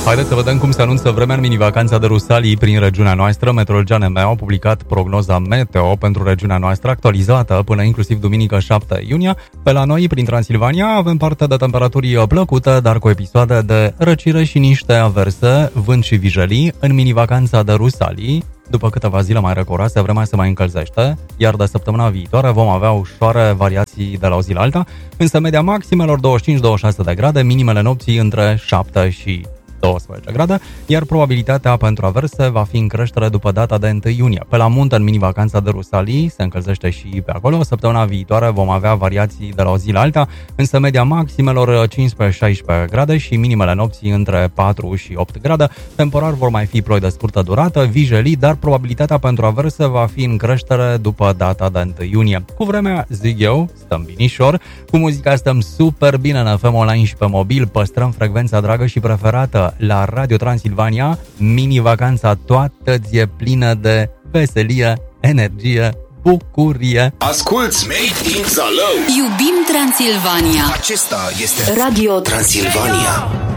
Haideți să vedem cum se anunță vremea în mini-vacanța de Rusalii prin regiunea noastră. Meteorologia NME a publicat prognoza meteo pentru regiunea noastră, actualizată până inclusiv duminică 7 iunie. Pe la noi, prin Transilvania, avem parte de temperaturi plăcute, dar cu episoade de răcire și niște averse, vânt și vijelii. În mini-vacanța de Rusalii, după câteva zile mai răcoroase, vremea se mai încălzește, iar de săptămâna viitoare vom avea ușoare variații de la o zi la alta, însă media maximelor 25-26 de grade, minimele nopții între 7 și 12 grade, iar probabilitatea pentru averse va fi în creștere după data de 1 iunie. Pe la munte, în mini-vacanța de Rusalii, se încălzește și pe acolo. Săptămâna viitoare vom avea variații de la o zi la alta, însă media maximelor 15-16 grade și minimele nopții între 4 și 8 grade. Temporar vor mai fi ploi de scurtă durată, vijelii, dar probabilitatea pentru averse va fi în creștere după data de 1 iunie. Cu vremea, zic eu, stăm binișor, cu muzica stăm super bine în FM online și pe mobil, păstrăm frecvența dragă și preferată la Radio Transilvania. Mini-vacanța toată ție plină de veselie, energie, bucurie. Asculți Made in Zalău. Iubim Transilvania. Acesta este Radio Transilvania.